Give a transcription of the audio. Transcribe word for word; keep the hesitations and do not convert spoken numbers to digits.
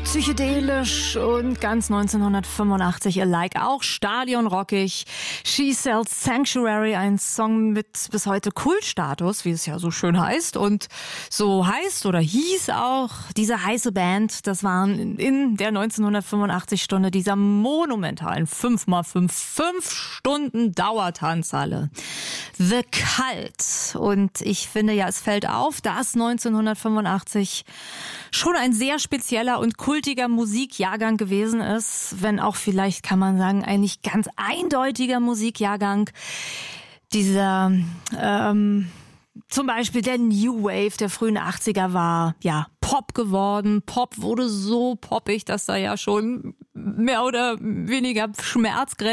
Psychedelisch und ganz neunzehnhundertfünfundachtzig alike auch stadionrockig. She Sells Sanctuary, ein Song mit bis heute Kultstatus, wie es ja so schön heißt. Und so heißt oder hieß auch diese heiße Band, das waren in der neunzehnhundertfünfundachtzig-Stunde dieser monumentalen fünf mal fünf, fünf Stunden Dauertanzhalle. The Cult. Und ich finde ja, es fällt auf, dass neunzehnhundertfünfundachtzig schon ein sehr spezieller und kultiger Musikjahrgang gewesen ist, wenn auch vielleicht, kann man sagen, ein nicht ganz eindeutiger Musikjahrgang. Dieser, ähm, zum Beispiel der New Wave der frühen achtziger war, ja, Pop geworden. Pop wurde so poppig, dass da ja schon mehr oder weniger Schmerzgrenzen